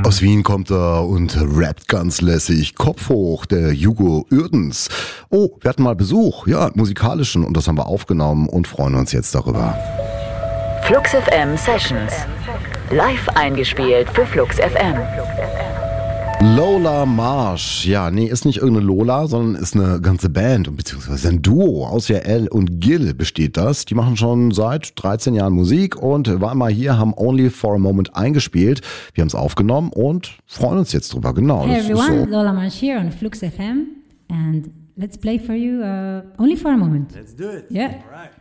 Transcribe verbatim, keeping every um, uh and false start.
Aus Wien kommt er und rappt ganz lässig. Kopf hoch, der Hugo Uerdens. Oh, wir hatten mal Besuch, ja, musikalischen, und das haben wir aufgenommen und freuen uns jetzt darüber. Flux F M Sessions. Live eingespielt für Flux F M. Lola Marsh, ja, nee, ist nicht irgendeine Lola, sondern ist eine ganze Band, beziehungsweise ein Duo. Aus Jael und Gil besteht das. Die machen schon seit dreizehn Jahren Musik und waren mal hier, haben Only for a Moment eingespielt. Wir haben es aufgenommen und freuen uns jetzt drüber, genau. Hey das everyone, ist so. Lola Marsh here on Flux F M and let's play for you uh, Only for a Moment. Let's do it. Yeah. All right.